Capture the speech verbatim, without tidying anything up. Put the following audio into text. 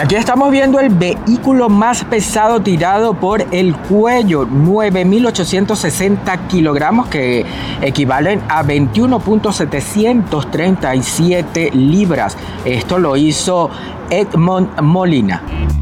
Y aquí estamos viendo el vehículo más pesado tirado por el cuello, nueve mil ochocientos sesenta kilogramos, que equivalen a veintiuno mil setecientos treinta y siete libras. Esto lo hizo Edmond Molina.